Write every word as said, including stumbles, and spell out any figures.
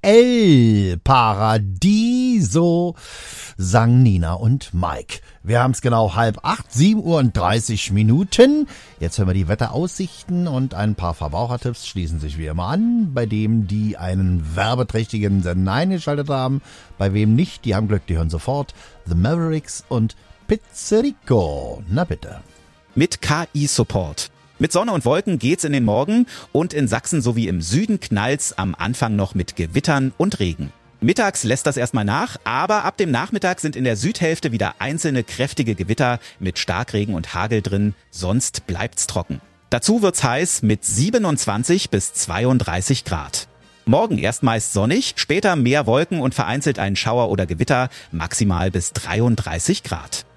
El Paradiso, sang Nina und Mike. Wir haben es genau halb acht, sieben Uhr und dreißig Minuten. Jetzt hören wir die Wetteraussichten und ein paar Verbrauchertipps schließen sich wie immer an. Bei dem, die einen werbeträchtigen Sender eingeschaltet haben, bei wem nicht, die haben Glück, die hören sofort The Mavericks und Pizzerico. Na bitte. Mit K I-Support. Mit Sonne und Wolken geht's in den Morgen und in Sachsen sowie im Süden knallt's am Anfang noch mit Gewittern und Regen. Mittags lässt das erstmal nach, aber ab dem Nachmittag sind in der Südhälfte wieder einzelne kräftige Gewitter mit Starkregen und Hagel drin, sonst bleibt's trocken. Dazu wird's heiß mit siebenundzwanzig bis zweiunddreißig Grad. Morgen erst meist sonnig, später mehr Wolken und vereinzelt ein Schauer oder Gewitter, maximal bis dreiunddreißig Grad.